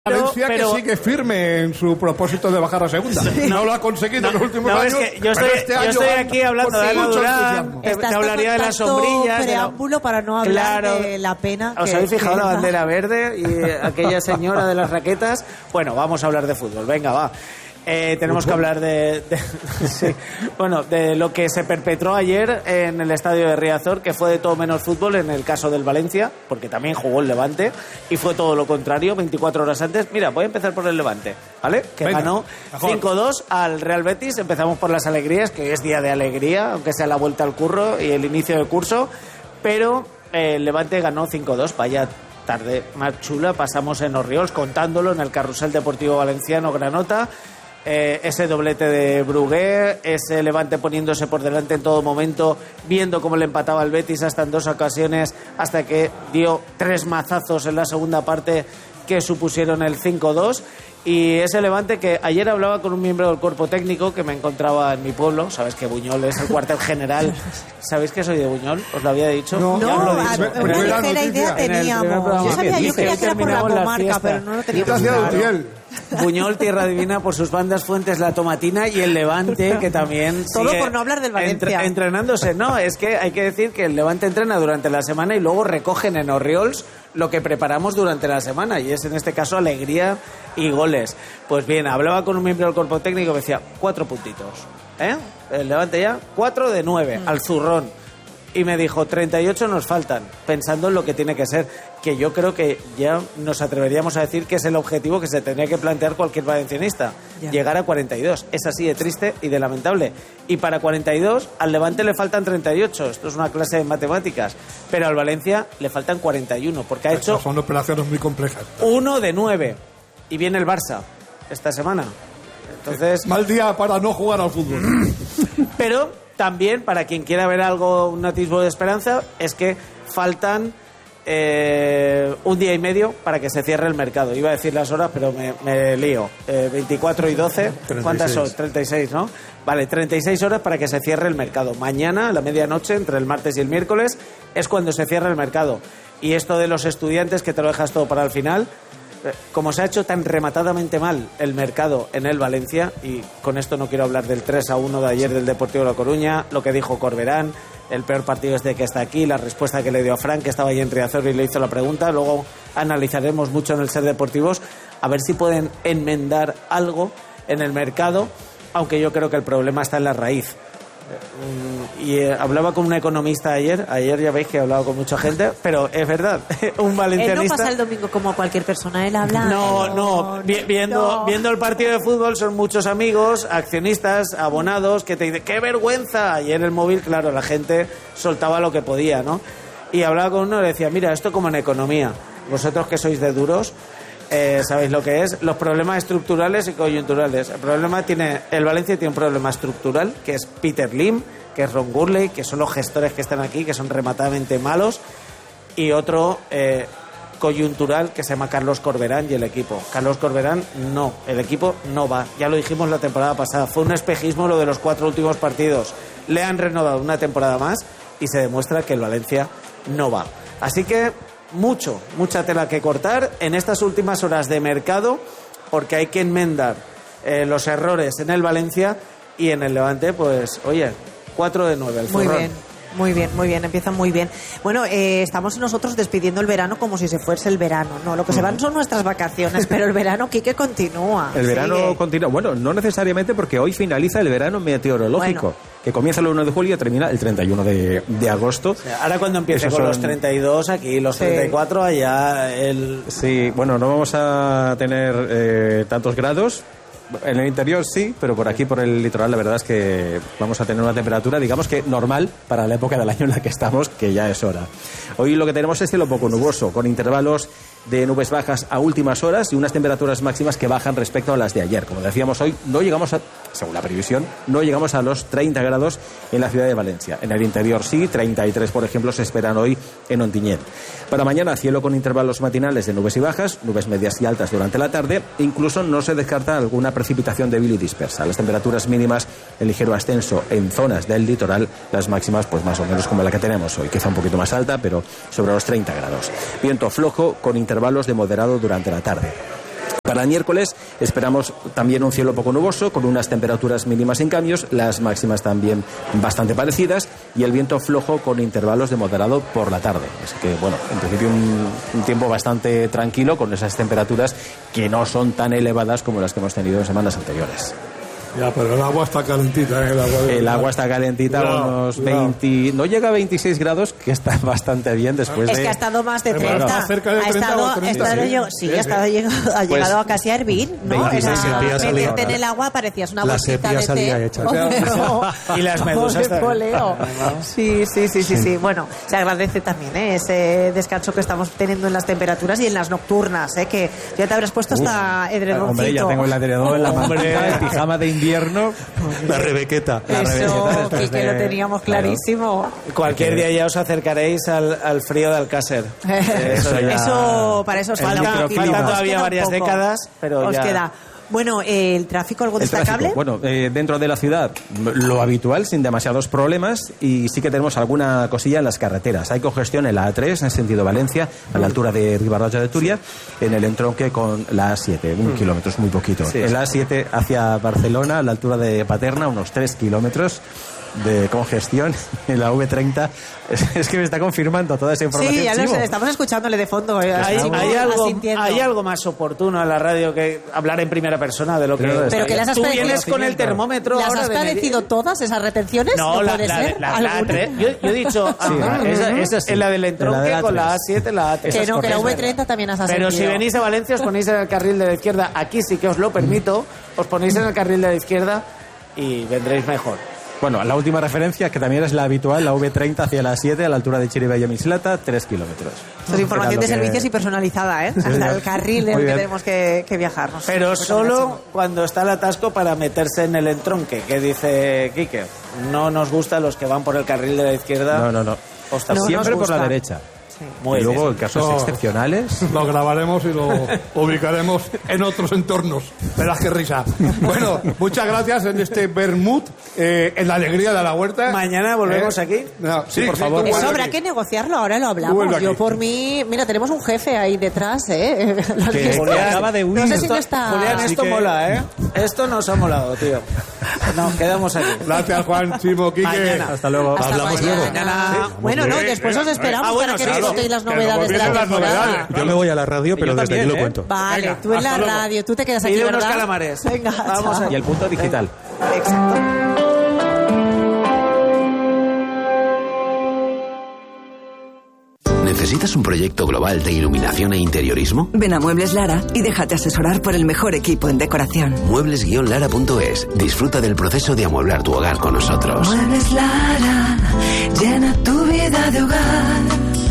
Valencia que sigue firme en su propósito de bajar a segunda. Sí. No lo ha conseguido en los últimos años. Es que yo estoy aquí hablando de Ana Durán, te hablaría de las sombrillas. Preámbulo para no hablar de la pena. ¿Os habéis fijado la bandera verde y aquella señora de las raquetas? Bueno, vamos a hablar de fútbol. Venga, va. Tenemos que hablar de lo que se perpetró ayer en el estadio de Riazor, que fue de todo menos fútbol en el caso del Valencia, porque también jugó el Levante, y fue todo lo contrario 24 horas antes. Mira, voy a empezar por el Levante, ¿vale? Que ganó 5-2 al Real Betis. Empezamos por las alegrías, que hoy es día de alegría, aunque sea la vuelta al curro y el inicio del curso, pero el Levante ganó 5-2, vaya tarde más chula pasamos en Orriols, contándolo en el carrusel deportivo valenciano Granota. Ese doblete de Brugué, ese Levante poniéndose por delante en todo momento, viendo cómo le empataba el Betis hasta en 2 ocasiones, hasta que dio 3 mazazos en la segunda parte que supusieron el 5-2. Y ese Levante que ayer hablaba con un miembro del cuerpo técnico que me encontraba en mi pueblo. Sabes que Buñol es el cuartel general. ¿Sabéis que soy de Buñol? ¿Os lo había dicho? No, una ligera idea teníamos. Yo creía que era por la comarca, pero no lo teníamos claro. Buñol, tierra divina por sus bandas Fuentes, La Tomatina y el Levante, que también todo por no hablar del Valencia. Entrenándose. No, es que hay que decir que el Levante entrena durante la semana y luego recogen en Orriols lo que preparamos durante la semana, y es en este caso alegría y goles. Pues bien, hablaba con un miembro del cuerpo técnico que decía 4 puntitos, el Levante ya 4 de 9 al zurrón, y me dijo 38 nos faltan, pensando en lo que tiene que ser, que yo creo que ya nos atreveríamos a decir que es el objetivo que se tendría que plantear cualquier valencianista, llegar a 42. Es así de triste y de lamentable, y para 42 al Levante le faltan 38, esto es una clase de matemáticas, pero al Valencia le faltan 41, porque ha hecho son operaciones muy complejas. 1 de 9, y viene el Barça esta semana, entonces mal día para no jugar al fútbol. Pero también, para quien quiera ver algo, un atisbo de esperanza, es que faltan un día y medio para que se cierre el mercado. Iba a decir las horas, pero me lío. 24 y 12, 36. ¿Cuántas son? 36, ¿no? Vale, 36 horas para que se cierre el mercado. Mañana, a la medianoche, entre el martes y el miércoles, es cuando se cierra el mercado. Y esto de los estudiantes, que te lo dejas todo para el final, como se ha hecho tan rematadamente mal el mercado en el Valencia, y con esto no quiero hablar del 3-1 de ayer del Deportivo de La Coruña, lo que dijo Corberán, el peor partido desde que está aquí, la respuesta que le dio a Frank, que estaba ahí en Riazor y le hizo la pregunta. Luego analizaremos mucho en el Ser Deportivos a ver si pueden enmendar algo en el mercado, aunque yo creo que el problema está en la raíz. Y hablaba con un economista ayer ya veis que he hablado con mucha gente, pero es verdad, un valencianista. Él no pasa el domingo como cualquier persona, él habla. Viendo el partido de fútbol son muchos amigos, accionistas, abonados, que te dicen ¡qué vergüenza! Y en el móvil, claro, la gente soltaba lo que podía, ¿no? Y hablaba con uno y le decía, mira, esto como en economía, vosotros que sois de duros, sabéis lo que es, los problemas estructurales y coyunturales. El Valencia tiene un problema estructural, que es Peter Lim, que es Ron Gurley, que son los gestores que están aquí, que son rematadamente malos, y otro coyuntural que se llama Carlos Corberán y el equipo. Carlos Corberán no, el equipo no va, ya lo dijimos la temporada pasada, fue un espejismo lo de los 4 últimos partidos, le han renovado una temporada más y se demuestra que el Valencia no va. Así que mucha tela que cortar en estas últimas horas de mercado, porque hay que enmendar los errores en el Valencia, y en el Levante, pues, oye, 4 de 9 al zurrón. Muy bien, empieza muy bien. Bueno, estamos nosotros despidiendo el verano como si se fuese el verano. No, lo que se van son nuestras vacaciones, pero el verano, Quique, continúa. El verano continúa. Bueno, no necesariamente, porque hoy finaliza el verano meteorológico, que comienza el 1 de julio y termina el 31 de agosto. O sea, ahora cuando empiece con los 32 aquí, los 34 allá... Sí, bueno, no vamos a tener tantos grados. En el interior sí, pero por aquí, por el litoral, la verdad es que vamos a tener una temperatura, digamos que normal para la época del año en la que estamos, que ya es hora. Hoy lo que tenemos es cielo poco nuboso, con intervalos de nubes bajas a últimas horas y unas temperaturas máximas que bajan respecto a las de ayer. Como decíamos, hoy no llegamos según la previsión, no llegamos a los 30 grados en la ciudad de Valencia. En el interior sí, 33 por ejemplo se esperan hoy en Ontinyent. Para mañana, cielo con intervalos matinales de nubes y bajas, nubes medias y altas durante la tarde, incluso no se descarta alguna precipitación débil y dispersa. Las temperaturas mínimas en ligero ascenso en zonas del litoral, las máximas pues más o menos como la que tenemos hoy, quizá un poquito más alta, pero sobre los 30 grados. Viento flojo con intervalos de moderado durante la tarde. Para el miércoles esperamos también un cielo poco nuboso, con unas temperaturas mínimas sin cambios, las máximas también bastante parecidas, y el viento flojo con intervalos de moderado por la tarde. Así que, bueno, en principio un tiempo bastante tranquilo, con esas temperaturas que no son tan elevadas como las que hemos tenido en semanas anteriores. Ya, pero el agua está calentita. El agua está calentita, unos 20... No llega a 26 grados, que está bastante bien después de... Es que ha estado más de 30. Está cerca de 30 o 30. Ha llegado a casi a hervir, ¿no? 26 meterte en el agua parecías una bolsita de té. salía hecha. Y las medusas también. Sí. Bueno, se agradece también ese descanso que estamos teniendo en las temperaturas y en las nocturnas, que ya te habrás puesto hasta edredoncito. Hombre, ya tengo el edredón en la mantita, el pijama de invierno. La Rebequeta. Eso, que lo teníamos clarísimo. Cualquier día ya os acercaréis al frío de Alcácer. Eso para eso faltan todavía varias décadas, pero os ya... queda. Bueno, ¿el tráfico algo destacable? Bueno, dentro de la ciudad, lo habitual, sin demasiados problemas, y sí que tenemos alguna cosilla en las carreteras. Hay congestión en la A3, en sentido Valencia, a la altura de Ribarroja de Túria, en el entronque con la A7, 1 kilómetro, es muy poquito. Sí, en la A7 hacia Barcelona, a la altura de Paterna, unos 3 kilómetros de congestión. En la V30 es que me está confirmando toda esa información. Sí, ya lo sé, estamos escuchándole de fondo. Hay algo más oportuno en la radio que hablar en primera persona de lo que... Pero que las has tú vienes con el termómetro. ¿Las ahora has padecido todas esas retenciones? No, puede ser. Yo he dicho esa sí. En la del entronque con la A7, la A3. Que no, que la V30 también has sentido. Pero si venís a Valencia os ponéis en el carril de la izquierda. Aquí sí que os lo permito. Os ponéis en el carril de la izquierda y vendréis mejor. Bueno, la última referencia, que también es la habitual, la V30 hacia la 7, a la altura de Chirivella y Mislata, 3 kilómetros. Esto es información de servicios y personalizada, hasta el carril en el que tenemos que viajar. Pero solo cuando está el atasco para meterse en el entronque, que dice Quique. No nos gusta los que van por el carril de la izquierda. No. Siempre por la derecha. Muy y luego, bien. en casos excepcionales... Lo grabaremos y lo ubicaremos en otros entornos. Verás qué risa. Bueno, muchas gracias en este vermut, en la alegría de la huerta. Mañana volvemos aquí. No, sí, por favor. Eso habrá que negociarlo, ahora lo hablamos. Yo por mí... Mira, tenemos un jefe ahí detrás, Que acaba de huir. No sé si no está... Julián, esto mola, Esto nos ha molado, tío. No, quedamos aquí. Gracias, Juan, Chimo, Quique. Mañana. Hasta luego. Hablamos luego. Bueno, no, después os esperamos para que nos contéis las novedades de la temporada. Yo me voy a la radio, pero desde allí lo cuento. Vale, Venga, tú en la luego. radio, tú te quedas aquí, Pide ¿verdad? unos calamares. Venga, Vamos chao. Y el punto digital. Exacto. ¿Necesitas un proyecto global de iluminación e interiorismo? Ven a Muebles Lara y déjate asesorar por el mejor equipo en decoración. Muebles-lara.es. Disfruta del proceso de amueblar tu hogar con nosotros. Muebles Lara, llena tu vida de hogar.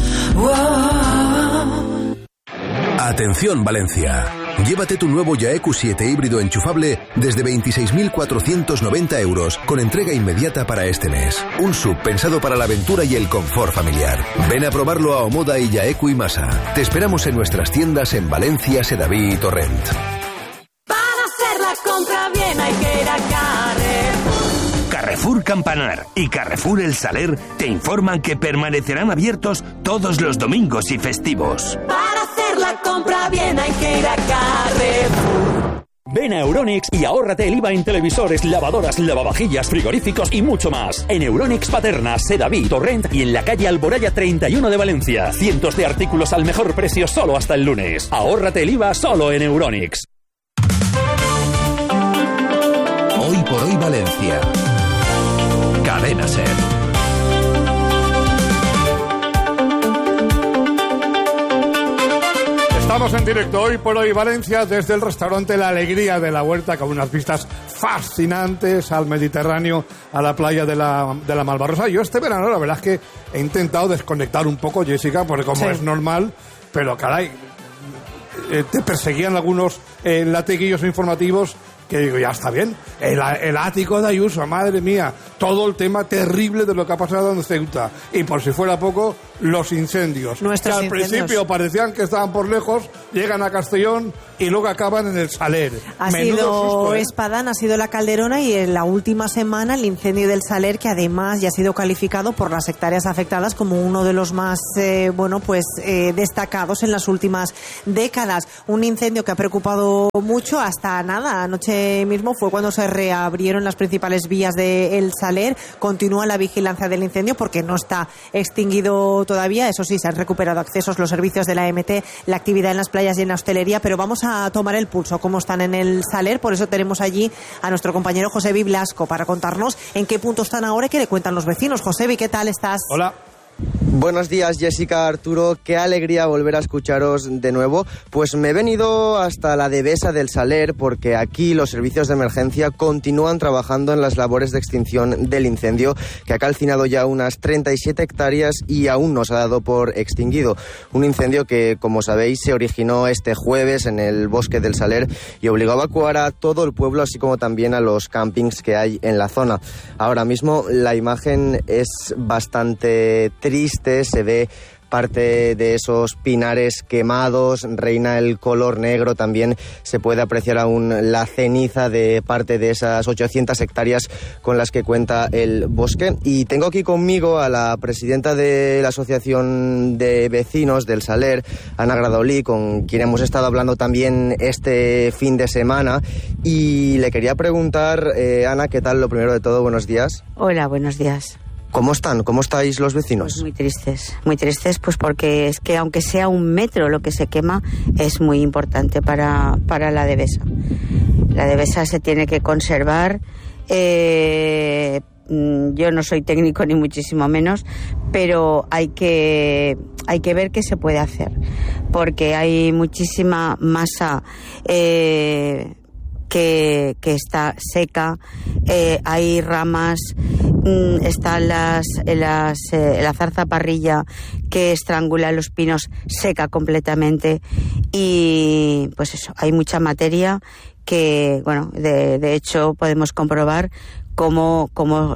Wow. Atención Valencia. Llévate tu nuevo Yaeku 7 híbrido enchufable desde 26.490 euros con entrega inmediata para este mes. Un SUV pensado para la aventura y el confort familiar. Ven a probarlo a Omoda y Yaeku y Masa. Te esperamos en nuestras tiendas en Valencia, Sedaví y Torrent. Para hacer la compra bien hay que ir a Carrefour. Carrefour Campanar y Carrefour El Saler te informan que permanecerán abiertos todos los domingos y festivos. Para hacer la compra bien hay que ir a Carrefour. Ven a Euronics y ahórrate el IVA en televisores, lavadoras, lavavajillas, frigoríficos y mucho más. En Euronics Paterna, Sedaví, Torrent y en la calle Alboraya 31 de Valencia. Cientos de artículos al mejor precio solo hasta el lunes. Ahórrate el IVA solo en Euronics. Hoy por hoy Valencia. Cadena SER. Estamos en directo hoy por hoy Valencia desde el restaurante La Alegría de la Huerta con unas vistas fascinantes al Mediterráneo, a la playa de la Malvarrosa. Yo este verano la verdad es que he intentado desconectar un poco, Jessica, porque como es normal, pero caray, te perseguían algunos latiguillos informativos que digo, ya está bien. El ático de Ayuso, madre mía, todo el tema terrible de lo que ha pasado en Ceuta. Y por si fuera poco, los incendios. Nuestros que al incendios. principio parecían que estaban por lejos, llegan a Castellón y luego acaban en el Saler. Ha Menudo sido susto, ¿eh? Espadán, ha sido la Calderona y en la última semana el incendio del Saler, que además ya ha sido calificado por las hectáreas afectadas como uno de los más destacados en las últimas décadas. Un incendio que ha preocupado mucho hasta nada. Anoche mismo fue cuando se reabrieron las principales vías del Saler. Continúa la vigilancia del incendio porque no está extinguido todavía. Eso sí, se han recuperado accesos, los servicios de la MT, la actividad en las playas y en la hostelería, pero vamos a tomar el pulso, cómo están en el Saler. Por eso tenemos allí a nuestro compañero Josebi Blasco para contarnos en qué punto están ahora y qué le cuentan los vecinos. Josebi, ¿qué tal estás? Hola. Buenos días, Jessica, Arturo, qué alegría volver a escucharos de nuevo. Pues me he venido hasta la Devesa del Saler porque aquí los servicios de emergencia continúan trabajando en las labores de extinción del incendio que ha calcinado ya unas 37 hectáreas y aún no se ha dado por extinguido. Un incendio que, como sabéis, se originó este jueves en el bosque del Saler y obligó a evacuar a todo el pueblo, así como también a los campings que hay en la zona. Ahora mismo la imagen es bastante triste, se ve parte de esos pinares quemados, reina el color negro, también se puede apreciar aún la ceniza de parte de esas 800 hectáreas con las que cuenta el bosque. Y tengo aquí conmigo a la presidenta de la Asociación de Vecinos del Saler, Ana Gradolí, con quien hemos estado hablando también este fin de semana, y le quería preguntar, Ana, ¿qué tal? Lo primero de todo, buenos días. Hola, buenos días. ¿Cómo están? ¿Cómo estáis los vecinos? Pues muy tristes, pues porque es que aunque sea 1 metro lo que se quema, es muy importante para la Devesa. La Devesa se tiene que conservar. Yo no soy técnico ni muchísimo menos, pero hay que ver qué se puede hacer, porque hay muchísima masa que está seca, hay ramas, está la zarzaparrilla que estrangula los pinos, seca completamente, y pues eso, hay mucha materia que, bueno, de hecho podemos comprobar como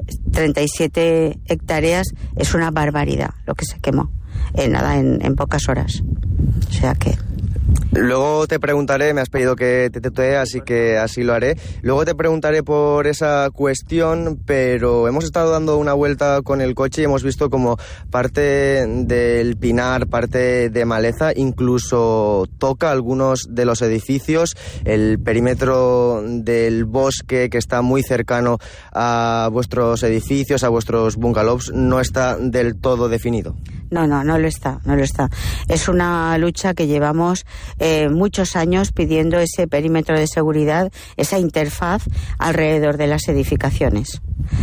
37 hectáreas es una barbaridad lo que se quemó en pocas horas, o sea que... Luego te preguntaré, me has pedido que te tutee, así que así lo haré. Luego te preguntaré por esa cuestión, pero hemos estado dando una vuelta con el coche y hemos visto como parte del pinar, parte de maleza, incluso toca algunos de los edificios. El perímetro del bosque, que está muy cercano a vuestros edificios, a vuestros bungalows, no está del todo definido. No lo está. Es una lucha que llevamos muchos años pidiendo ese perímetro de seguridad, esa interfaz alrededor de las edificaciones.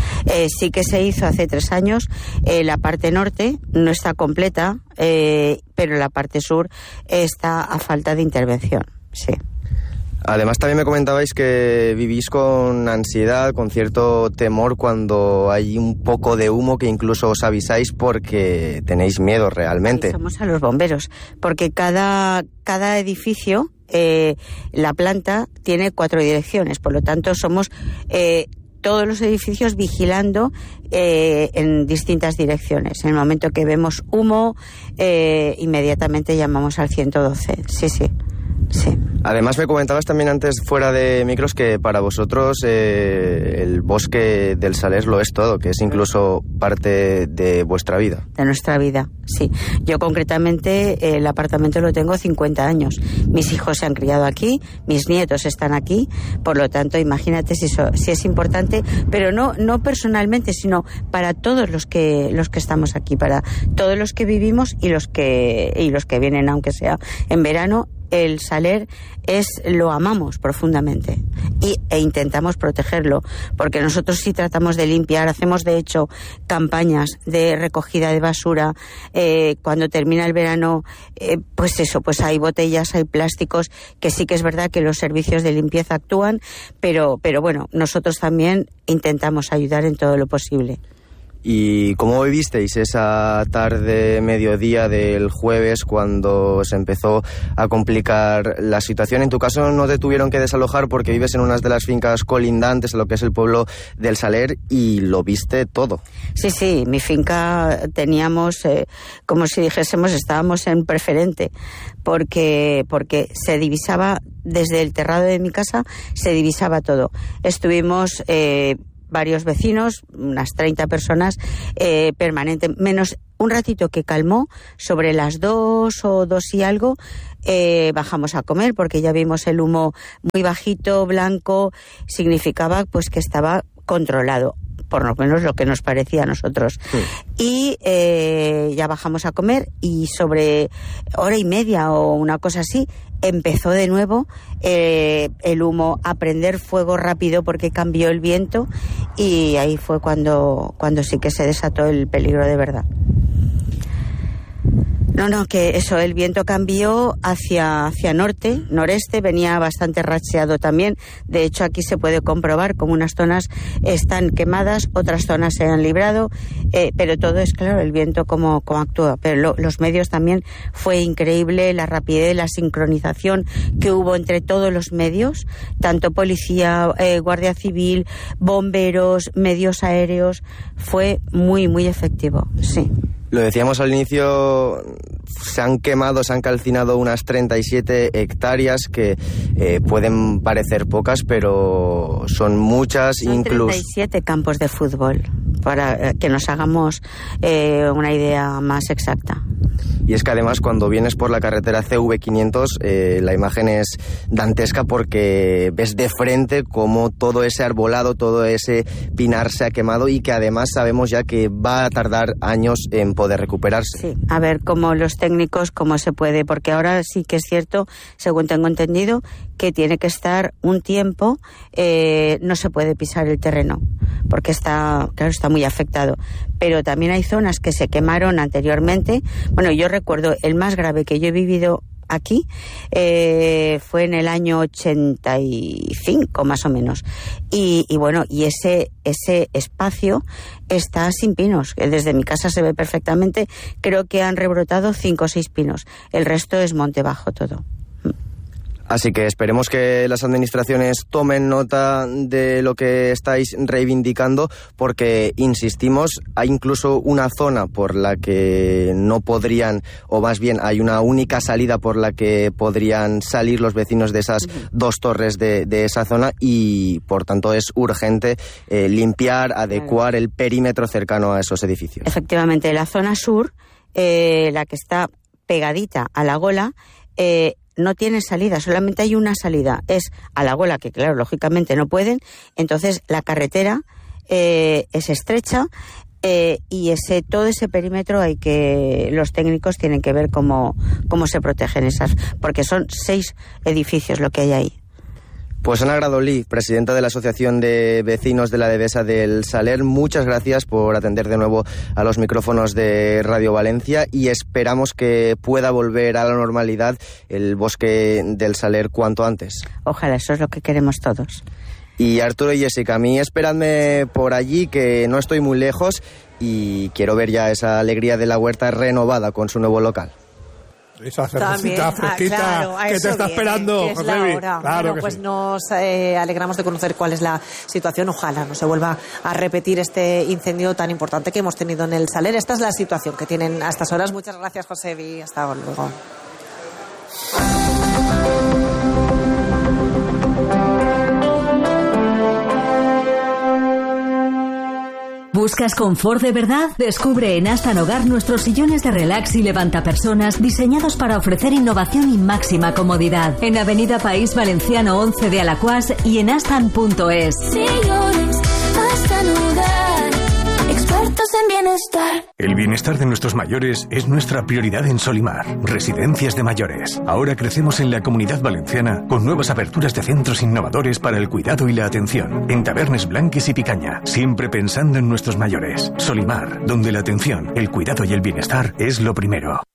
Sí que se hizo hace 3 años. La parte norte no está completa, pero la parte sur está a falta de intervención, sí. Además, también me comentabais que vivís con ansiedad, con cierto temor cuando hay un poco de humo, que incluso os avisáis porque tenéis miedo realmente. Sí, somos a los bomberos, porque cada edificio, la planta tiene 4 direcciones, por lo tanto somos todos los edificios vigilando en distintas direcciones. En el momento que vemos humo, inmediatamente llamamos al 112. Sí. Además, me comentabas también antes, fuera de micros, que para vosotros el bosque del Saler lo es todo, que es incluso parte de vuestra vida. De nuestra vida, sí. Yo concretamente el apartamento lo tengo 50 años. Mis hijos se han criado aquí, mis nietos están aquí, por lo tanto, imagínate si es importante, pero no personalmente, sino para todos los que estamos aquí, para todos los que vivimos y los que vienen, aunque sea en verano. El Saler lo amamos profundamente e intentamos protegerlo, porque nosotros sí tratamos de limpiar, hacemos de hecho campañas de recogida de basura. Cuando termina el verano, pues hay botellas, hay plásticos, que sí que es verdad que los servicios de limpieza actúan, pero bueno, nosotros también intentamos ayudar en todo lo posible. ¿Y cómo vivisteis esa tarde, mediodía del jueves cuando se empezó a complicar la situación? En tu caso no te tuvieron que desalojar porque vives en una de las fincas colindantes a lo que es el pueblo del Saler y lo viste todo. Sí, mi finca teníamos, como si dijésemos, estábamos en preferente, porque se divisaba, desde el terrado de mi casa, se divisaba todo. Estuvimos... varios vecinos, unas 30 personas, permanentes, menos un ratito que calmó, sobre las 2 o 2 y algo, bajamos a comer porque ya vimos el humo muy bajito, blanco, significaba pues que estaba controlado, por lo menos lo que nos parecía a nosotros. Sí. Y ya bajamos a comer y sobre hora y media o una cosa así, empezó de nuevo el humo a prender fuego rápido porque cambió el viento y ahí fue cuando sí que se desató el peligro de verdad. No, que eso, el viento cambió hacia noreste, venía bastante racheado también. De hecho, aquí se puede comprobar como unas zonas están quemadas, otras zonas se han librado, pero todo es claro, el viento como actúa. Pero los medios también fue increíble, la rapidez, la sincronización que hubo entre todos los medios, tanto policía, guardia civil, bomberos, medios aéreos, fue muy, muy efectivo, sí. Lo decíamos al inicio, se han calcinado unas 37 hectáreas que pueden parecer pocas, pero son muchas. Son incluso 37 campos de fútbol, para que nos hagamos una idea más exacta. Y es que además cuando vienes por la carretera CV500 la imagen es dantesca porque ves de frente cómo todo ese arbolado, todo ese pinar se ha quemado y que además sabemos ya que va a tardar años en poder recuperarse. Sí, a ver cómo los técnicos, cómo se puede, porque ahora sí que es cierto, según tengo entendido, que tiene que estar un tiempo, no se puede pisar el terreno, porque está muy afectado. Pero también hay zonas que se quemaron anteriormente. Bueno, yo recuerdo el más grave que yo he vivido aquí fue en el año 85 más o menos y bueno, y ese espacio está sin pinos, desde mi casa se ve perfectamente, creo que han rebrotado 5 o 6 pinos, el resto es monte bajo todo. Así que esperemos que las administraciones tomen nota de lo que estáis reivindicando, porque, insistimos, hay incluso una zona por la que no podrían, o más bien hay una única salida por la que podrían salir los vecinos de esas 2 torres de esa zona y, por tanto, es urgente limpiar, adecuar el perímetro cercano a esos edificios. Efectivamente, la zona sur, la que está pegadita a la Gola, no tiene salida, solamente hay una salida, es a la Gola, que claro, lógicamente no pueden, entonces la carretera es estrecha y todo ese perímetro los técnicos tienen que ver cómo se protegen esas, porque son 6 edificios lo que hay ahí. Pues Ana Gradolí, presidenta de la Asociación de Vecinos de la Devesa del Saler, muchas gracias por atender de nuevo a los micrófonos de Radio Valencia y esperamos que pueda volver a la normalidad el bosque del Saler cuanto antes. Ojalá, eso es lo que queremos todos. Y Arturo y Jessica, a mí esperadme por allí, que no estoy muy lejos y quiero ver ya esa alegría de la huerta renovada con su nuevo local. Esa cervecita fresquita claro, que te está esperando, Josebi. Claro, bueno, pues sí. Nos alegramos de conocer cuál es la situación. Ojalá no se vuelva a repetir este incendio tan importante que hemos tenido en el Saler. Esta es la situación que tienen a estas horas. Muchas gracias, Josebi. Hasta luego. ¿Buscas confort de verdad? Descubre en Astan Hogar nuestros sillones de relax y levantapersonas diseñados para ofrecer innovación y máxima comodidad. En Avenida País Valenciano 11 de Alacuás y en astan.es. Sillones Astan Hogar, expertos en bienestar. El bienestar de nuestros mayores es nuestra prioridad en Solimar, Residencias de Mayores. Ahora crecemos en la Comunidad Valenciana con nuevas aperturas de centros innovadores para el cuidado y la atención. En Tabernes Blanques y Picaña, siempre pensando en nuestros mayores. Solimar, donde la atención, el cuidado y el bienestar es lo primero.